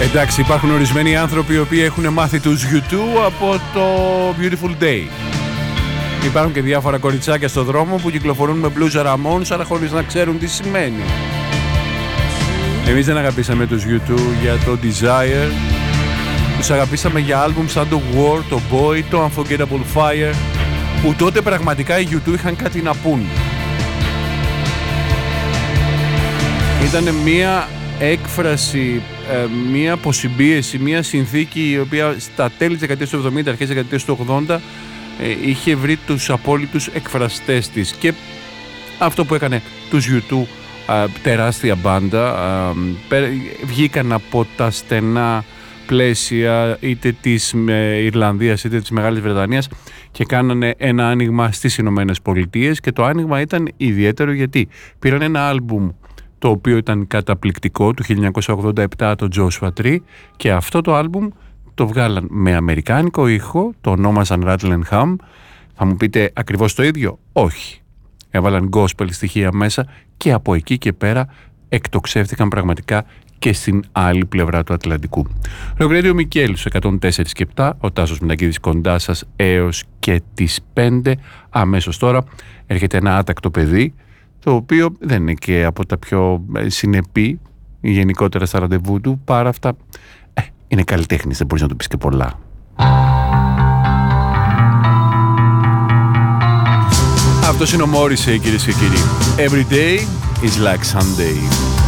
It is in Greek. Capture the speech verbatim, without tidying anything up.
Εντάξει, υπάρχουν ορισμένοι άνθρωποι οι οποίοι έχουν μάθει τους γιου τού από το Beautiful Day. Υπάρχουν και διάφορα κοριτσάκια στο δρόμο που κυκλοφορούν με blues Ramones, αλλά χωρίς να ξέρουν τι σημαίνει. Εμείς δεν αγαπήσαμε τους γιου τού για το Desire. Τους αγαπήσαμε για άλμπουμ σαν το War, το Boy, το Unforgettable Fire, που τότε πραγματικά οι γιου τού είχαν κάτι να πούν. Ήταν μία έκφραση, μία αποσυμπίεση, μία συνθήκη η οποία στα τέλη της δεκαετίας του εβδομήντα, αρχές της δεκαετίας του ογδόντα είχε βρει τους απόλυτους εκφραστές της, και αυτό που έκανε τους γιου τού τεράστια μπάντα. Βγήκαν από τα στενά πλαίσια είτε της Ιρλανδίας είτε της Μεγάλης Βρετανίας και κάνανε ένα άνοιγμα στις Ηνωμένες Πολιτείες, και το άνοιγμα ήταν ιδιαίτερο γιατί πήραν ένα άλμπουμ το οποίο ήταν καταπληκτικό του χίλια εννιακόσια ογδόντα επτά, το Joshua Tree, και αυτό το άλμπουμ το βγάλαν με αμερικάνικο ήχο, το ονόμασαν Rattle and Hum. Θα μου πείτε ακριβώς το ίδιο? Όχι. Έβαλαν gospel στοιχεία μέσα και από εκεί και πέρα εκτοξεύτηκαν πραγματικά και στην άλλη πλευρά του Ατλαντικού. Rock Radio Μικέλους εκατόν τέσσερα και επτά, ο Τάσος Μινακίδης κοντά σας έως και τις πέντε. Αμέσως τώρα έρχεται ένα άτακτο παιδί, το οποίο δεν είναι και από τα πιο συνεπή γενικότερα στα ραντεβού του. Παρά αυτά ε, είναι καλλιτέχνης, δεν μπορείς να του πεις και πολλά. Αυτός είναι ο Morrissey, κυρίες και κύριοι. Every day is like Sunday.